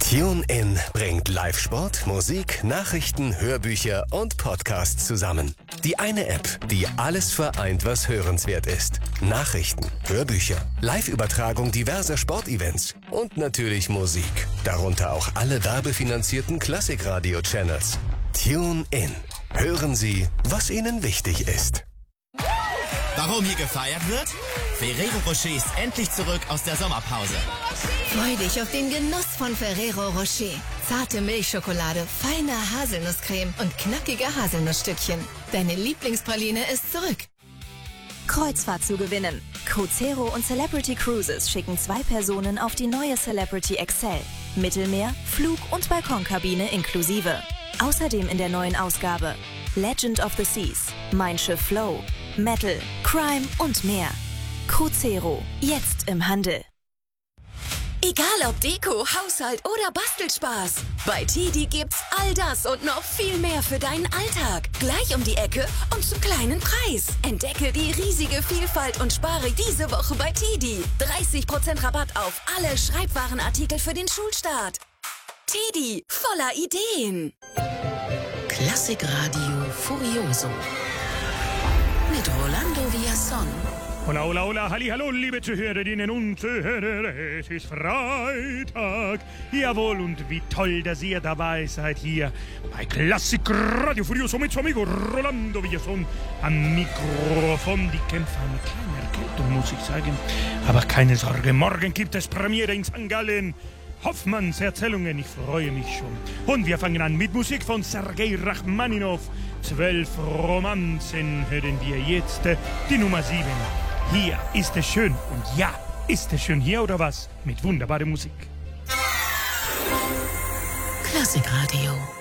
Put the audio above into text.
TuneIn bringt Live-Sport, Musik, Nachrichten, Hörbücher und Podcasts zusammen. Die eine App, die alles vereint, was hörenswert ist. Nachrichten, Hörbücher, Live-Übertragung diverser Sportevents und natürlich Musik. Darunter auch alle werbefinanzierten Klassikradio-Channels. TuneIn. Hören Sie, was Ihnen wichtig ist. Warum hier gefeiert wird? Ferrero Rocher ist endlich zurück aus der Sommerpause. Freu dich auf den Genuss von Ferrero Rocher. Zarte Milchschokolade, feine Haselnusscreme und knackige Haselnussstückchen. Deine Lieblingspraline ist zurück. Kreuzfahrt zu gewinnen. Cruzeiro und Celebrity Cruises schicken 2 Personen auf die neue Celebrity Excel. Mittelmeer, Flug und Balkonkabine inklusive. Außerdem in der neuen Ausgabe Legend of the Seas, Mein Schiff Flow, Metal, Crime und mehr. Cruzeiro, jetzt im Handel. Egal ob Deko, Haushalt oder Bastelspaß. Bei TiDi gibt's all das und noch viel mehr für deinen Alltag. Gleich um die Ecke und zum kleinen Preis. Entdecke die riesige Vielfalt und spare diese Woche bei TiDi. 30% Rabatt auf alle Schreibwarenartikel für den Schulstart. TiDi, voller Ideen. Klassikradio Furioso. Mit Rolando Villazón. Hola, hola, hola, hallo, liebe Zuhörerinnen und Zuhörer, es ist Freitag. Jawohl, und wie toll, dass ihr dabei seid hier bei Klassik Radio Furioso mit amigo Rolando Villazón am Mikrofon. Die Kämpfer mit kleiner Erkältung, muss ich sagen. Aber keine Sorge, morgen gibt es Premiere in St. Gallen. Hoffmanns Erzählungen, ich freue mich schon. Und wir fangen an mit Musik von Sergei Rachmaninov. 12 Romanzen hören wir jetzt. Die Nummer 7. Hier ist es schön. Und ja, ist es schön hier oder was? Mit wunderbarer Musik. Klassikradio.